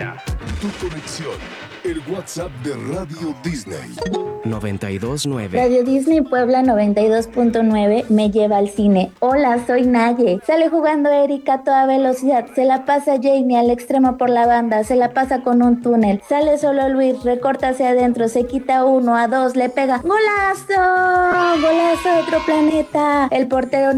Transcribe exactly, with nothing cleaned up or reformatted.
Tu conexión, el WhatsApp de Radio Disney. noventa y dos punto nueve. Radio Disney Puebla noventa y dos punto nueve me lleva al cine. Hola, soy Naye. Sale jugando Erika a toda velocidad. Se la pasa Jamie al extremo por la banda. Se la pasa con un túnel. Sale solo Luis, recorta hacia adentro. Se quita uno, a dos, le pega. ¡Golazo! ¡Golazo de otro planeta! El portero